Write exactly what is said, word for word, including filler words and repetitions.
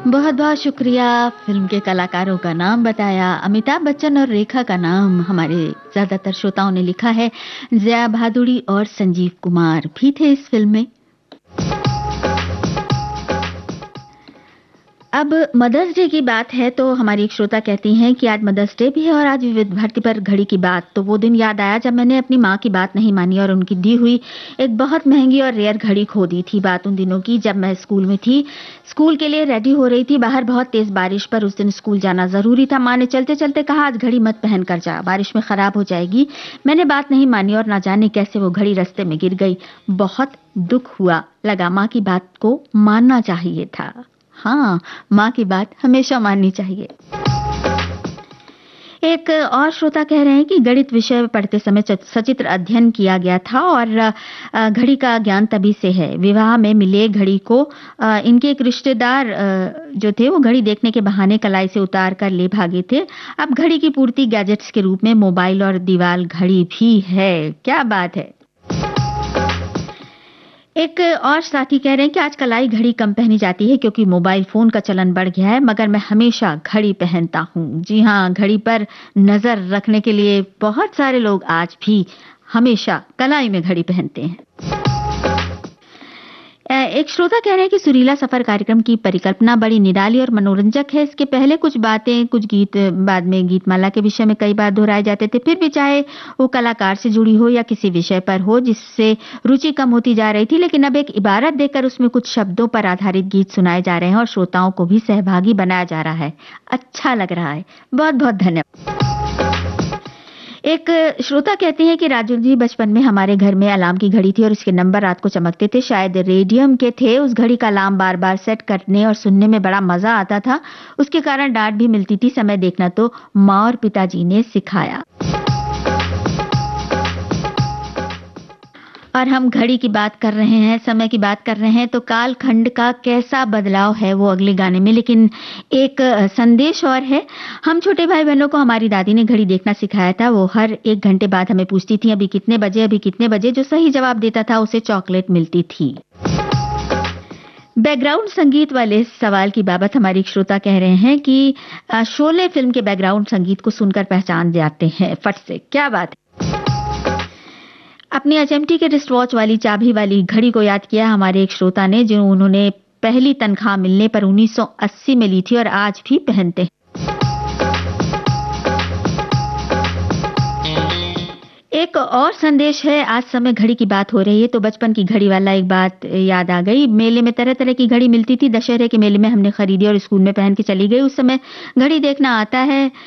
बहुत-बहुत शुक्रिया। फ़िल्म के कलाकारों का नाम बताया, अमिताभ बच्चन और रेखा का नाम हमारे ज़्यादातर श्रोताओं ने लिखा है। ज़या भादुड़ी और संजीव कुमार भी थे इस फ़िल्म में। अब मदर्स डे की बात है तो हमारी एक श्रोता कहती हैं कि आज मदर्स डे भी है और आज विविध भारती पर घड़ी की बात। तो वो दिन याद आया जब मैंने अपनी माँ की बात नहीं मानी और उनकी दी हुई एक बहुत महंगी और रेयर घड़ी खो दी थी। बात उन दिनों की जब मैं स्कूल में थी, स्कूल के लिए रेडी हो रही थी। बाहर बहुत तेज बारिश, पर उस दिन स्कूल जाना जरूरी था। माँ ने चलते चलते कहा, आज घड़ी मत पहन कर जा, बारिश में खराब हो जाएगी। मैंने बात नहीं मानी और ना जाने कैसे वो घड़ी रास्ते में गिर गई। बहुत दुख हुआ, लगा माँ की बात को मानना चाहिए था। हाँ, माँ की बात हमेशा माननी चाहिए। एक और श्रोता कह रहे हैं कि गणित विषय पढ़ते समय सचित्र अध्ययन किया गया था और अ, घड़ी का ज्ञान तभी से है। विवाह में मिले घड़ी को अ, इनके एक रिश्तेदार अ, जो थे वो घड़ी देखने के बहाने कलाई से उतार कर ले भागे थे। अब घड़ी की पूर्ति गैजेट्स के रूप में मोबाइल और दीवार घड़ी भी है। क्या बात है। एक और साथी कह रहे हैं कि आज कलाई घड़ी कम पहनी जाती है क्योंकि मोबाइल फोन का चलन बढ़ गया है, मगर मैं हमेशा घड़ी पहनता हूँ। जी हाँ, घड़ी पर नजर रखने के लिए बहुत सारे लोग आज भी हमेशा कलाई में घड़ी पहनते हैं। अ, एक श्रोता कह रहे हैं कि सुरीला सफर कार्यक्रम की परिकल्पना बड़ी निराली और मनोरंजक है। इसके पहले कुछ बातें, कुछ गीत बाद में गीतमाला के विषय में कई बार दोहराए जाते थे, फिर भी चाहे वो कलाकार से जुड़ी हो या किसी विषय पर हो जिससे रुचि कम होती जा रही थी, लेकिन अब एक इबारत देकर उसमें कुछ शब्दों पर आधारित गीत सुनाए जा रहे हैं और श्रोताओं को भी सहभागी बनाया जा रहा है। अच्छा लग रहा है। बहुत बहुत धन्यवाद। एक श्रोता कहते हैं कि राजू जी, बचपन में हमारे घर में अलार्म की घड़ी थी और इसके नंबर रात को चमकते थे, शायद रेडियम के थे। उस घड़ी का अलार्म बार बार सेट करने और सुनने में बड़ा मजा आता था। उसके कारण डांट भी मिलती थी। समय देखना तो माँ और पिताजी ने सिखाया। और हम घड़ी की बात कर रहे हैं, समय की बात कर रहे हैं, तो कालखंड का कैसा बदलाव है वो अगले गाने में। लेकिन एक संदेश और है। हम छोटे भाई बहनों को हमारी दादी ने घड़ी देखना सिखाया था। वो हर एक घंटे बाद हमें पूछती थी, अभी कितने बजे, अभी कितने बजे। जो सही जवाब देता था उसे चॉकलेट मिलती थी। बैकग्राउंड संगीत वाले सवाल की बाबत हमारी एक श्रोता कह रहे हैं कि शोले फिल्म के बैकग्राउंड संगीत को सुनकर पहचान जाते हैं फट से। क्या बात है। अपनी एचएमटी के रिस्ट वॉच वाली चाबी वाली घड़ी को याद किया हमारे एक श्रोता ने, जो उन्होंने पहली तनख्वाह मिलने पर उन्नीस सौ अस्सी में ली थी और आज भी पहनते हैं। एक और संदेश है। आज समय घड़ी की बात हो रही है तो बचपन की घड़ी वाला एक बात याद आ गई। मेले में तरह तरह की घड़ी मिलती थी। दशहरे के मेले में हमने खरीदी और स्कूल में पहन के चली गई। उस समय घड़ी देखना आता है